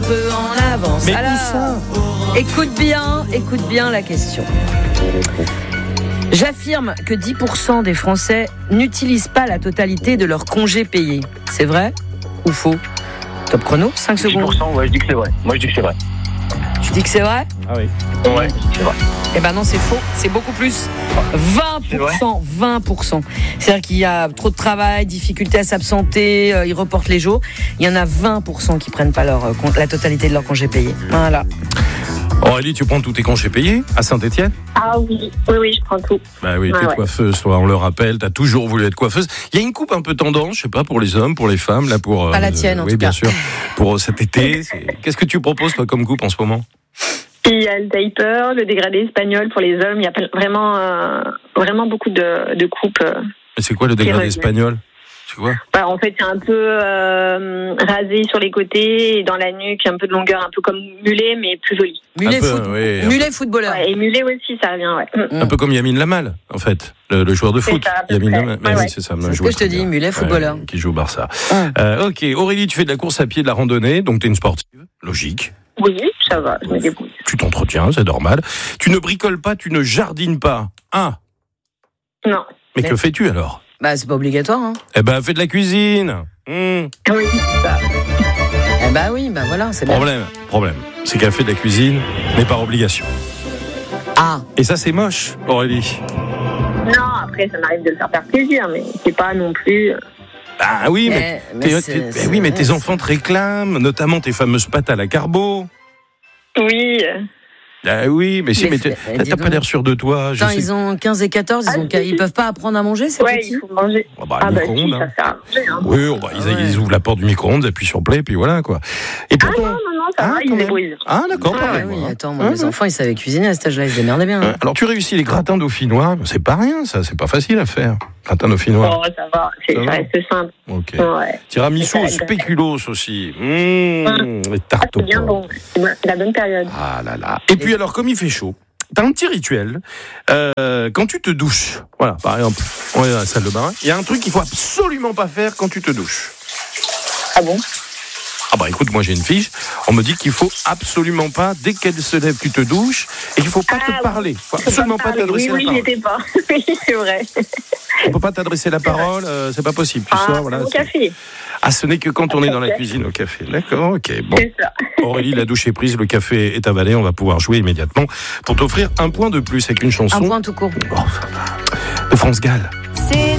peu en avance. Mais Alors, où ça ? écoute bien la question. J'affirme que 10% des Français n'utilisent pas la totalité de leur congé payé. C'est vrai ou faux ? Top chrono, 5 secondes. 10%, ouais, je dis que c'est vrai. Moi, je dis que c'est vrai. Tu dis que c'est vrai ? Ah oui. Ouais, c'est vrai. Eh ben non, c'est faux. C'est beaucoup plus. 20%. 20%. C'est-à-dire qu'il y a trop de travail, difficulté à s'absenter, ils reportent les jours. Il y en a 20% qui prennent pas la totalité de leur congé payé. Voilà. Aurélie, tu prends tous tes congés payés à Saint-Étienne ? Ah oui, je prends tout. Bah oui, t'es coiffeuse, toi, on le rappelle, t'as toujours voulu être coiffeuse. Il y a une coupe un peu tendance, je sais pas, pour les hommes, pour les femmes, là, pour... Pas la tienne, en tout cas. Oui, bien sûr. Pour cet été, qu'est-ce que tu proposes, toi, comme coupe en ce moment ? Il y a le taper, le dégradé espagnol pour les hommes. Il y a vraiment beaucoup de coupes. Et c'est quoi le dégradé espagnol ? C'est quoi ? Bah, en fait, c'est un peu rasé sur les côtés et dans la nuque, un peu de longueur, un peu comme mulet, mais plus joli. Mulet footballeur. Ouais, et mulet aussi, ça revient, ouais. Un peu comme Yamin Lamal, en fait, le joueur de foot. Ça, Yamin Lamal. Ouais. Oui, c'est ça. C'est ce que je te dis, mulet footballeur. Qui joue au Barça. Ok, Aurélie, tu fais de la course à pied, de la randonnée, donc t'es une sportive, logique. Oui, ça va, je me débrouille. Tu t'entretiens, c'est normal. Tu ne bricoles pas, tu ne jardines pas. Non. Mais que fais-tu alors ? Bah, c'est pas obligatoire, hein. Eh ben, fais de la cuisine. Oui, c'est ça. Eh bah oui, bah voilà, c'est bien. Problème. C'est qu'elle fait de la cuisine, mais par obligation. Ah. Et ça, c'est moche, Aurélie. Non, après, ça m'arrive de le faire plaisir, mais c'est pas non plus... Ah oui, mais tes enfants te réclament, notamment tes fameuses pâtes à la carbo. Oui. Ah oui, mais t'as pas l'air sûr de toi. Attends, ils ont 15 et 14, ils peuvent pas apprendre à manger, c'est petits. Il faut manger. Micro-ondes, ça sert à manger. Hein. Oui, ils ouvrent la porte du micro-ondes, appuient sur play, puis voilà, quoi. Et pourtant... non, ça va, ils se débrouillent. Ah, d'accord. Oui, attends, mes enfants, ils savaient cuisiner à cet âge-là, ils se démerdaient bien. Hein. Alors, tu réussis les gratins dauphinois, c'est pas rien, ça, c'est pas facile à faire. Gratin dauphinois. Oh, ça va, ça reste simple. Ok. Ouais. Tiramisu au spéculoos aussi. Les tartes au c'est bien bon, c'est la bonne période. Ah là là. Et puis alors, comme il fait chaud, t'as un petit rituel. Quand tu te douches, voilà, par exemple, on est dans la salle de bain, il y a un truc qu'il faut absolument pas faire quand tu te douches. Ah bon ? Ah bah écoute, moi j'ai une fiche, on me dit qu'il faut absolument pas, dès qu'elle se lève, tu te douches, et qu'il faut pas te parler. Faut absolument pas t'adresser la parole. Oui, j'y étais pas. Oui, c'est vrai. On peut pas t'adresser la parole, c'est pas possible. Tu sors, voilà. Au café. Ah, ce n'est que quand on est dans la cuisine au café. D'accord, ok. Bon. C'est ça. Aurélie, la douche est prise, le café est avalé, on va pouvoir jouer immédiatement pour t'offrir un point de plus avec une chanson. Un point tout court. Oh, ça va. De France Gall. C'est